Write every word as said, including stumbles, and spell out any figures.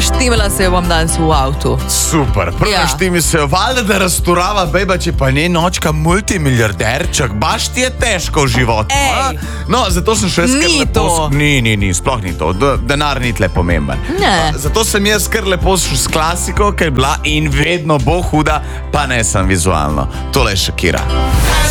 naštimala se jo bom danes v avtu. Super, prvo Ja. naštimi se jo, valjda da rasturava bejba, če pa njen očka multimiliarderček, baš ti je težko v životu. Ej. a? No, zato sem še jaz kar Ni lepo... to. s- Ni, ni, ni, sploh ni to, D denar ni tle pomemben. Ne. A, Zato sem jaz kar lepo šel s klasiko, ker je bila in vedno bo huda, pa ne sem vizualno. Tole je Shakira.